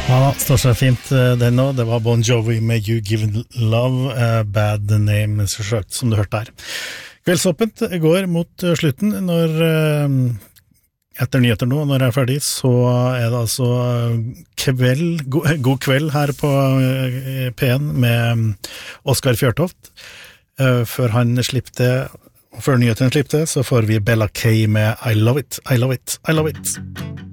Ja, står seg fint den nå. Det var Bon Jovi med You Give Love, Bad Name, som du hørte her. Kveldsåpent går mot slutten. Når etter nyheter nå, når jeg er ferdig, så er det altså god kveld her på P1 med Oskar Fjørtoft. Før han slipper det, og før nyhetene slipper det, så får vi Bella K med I Love It, I Love It, I Love It.